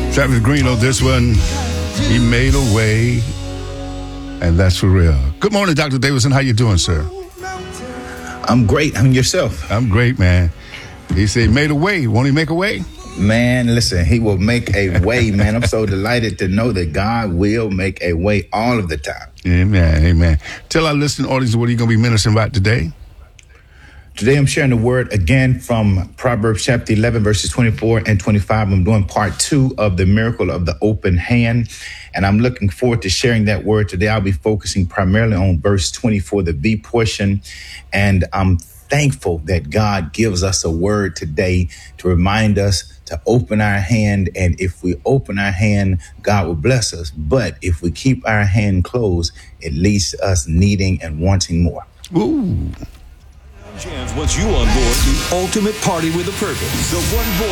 Travis Green on this one. He made a way, and that's for real. Good morning, Dr. Davidson. How you doing, sir? I'm great. I'm yourself. I'm great, man. He said, made a way. Won't he make a way? Man, listen, he will make a way, man. I'm so delighted to know that God will make a way all of the time. Amen, amen. Tell our listening audience what are you going to be ministering about today? Today I'm sharing the word again from Proverbs chapter 11, verses 24 and 25. I'm doing part 2 of the miracle of the open hand. And I'm looking forward to sharing that word today. I'll be focusing primarily on verse 24, the B portion. And I'm thankful that God gives us a word today to remind us to open our hand. And if we open our hand, God will bless us. But if we keep our hand closed, it leads to us needing and wanting more. Ooh. Chance wants you on board the ultimate party with a purpose. The One Voice